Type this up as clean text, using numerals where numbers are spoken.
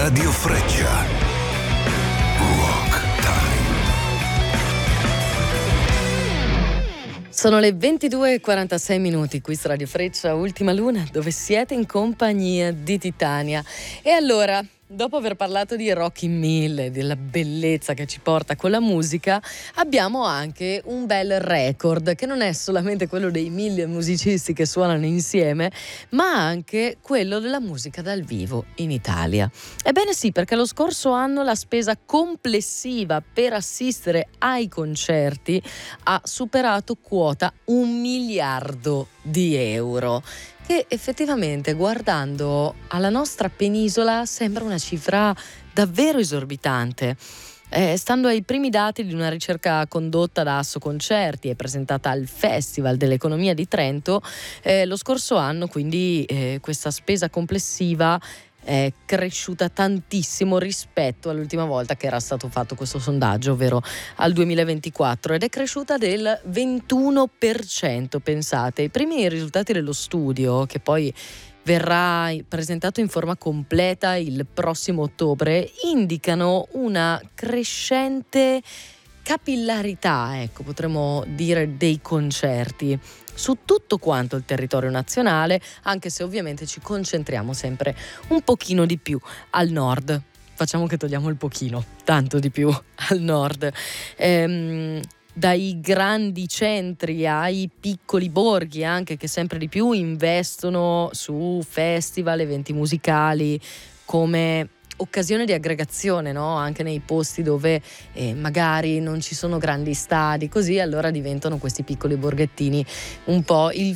Radio Freccia. Rock Time. Sono le 22:46 qui su Radio Freccia, Ultima Luna, dove siete in compagnia di Titania. E allora, dopo aver parlato di Rock in 1000, della bellezza che ci porta con la musica, abbiamo anche un bel record, che non è solamente quello dei 1000 musicisti che suonano insieme, ma anche quello della musica dal vivo in Italia. Ebbene sì, perché lo scorso anno la spesa complessiva per assistere ai concerti ha superato quota 1 miliardo di euro. Che effettivamente, guardando alla nostra penisola, sembra una cifra davvero esorbitante. Stando ai primi dati di una ricerca condotta da Assoconcerti e presentata al Festival dell'Economia di Trento, lo scorso anno quindi questa spesa complessiva è cresciuta tantissimo rispetto all'ultima volta che era stato fatto questo sondaggio, ovvero al 2024, ed è cresciuta del 21%, pensate. I primi risultati dello studio, che poi verrà presentato in forma completa il prossimo ottobre, indicano una crescente capillarità, potremmo dire, dei concerti su tutto quanto il territorio nazionale, anche se ovviamente ci concentriamo sempre un pochino di più al nord. Facciamo che togliamo il pochino, tanto di più al nord. Dai grandi centri ai piccoli borghi, anche, che sempre di più investono su festival, eventi musicali come occasione di aggregazione, no? Anche nei posti dove magari non ci sono grandi stadi, così allora diventano questi piccoli borghettini un po' il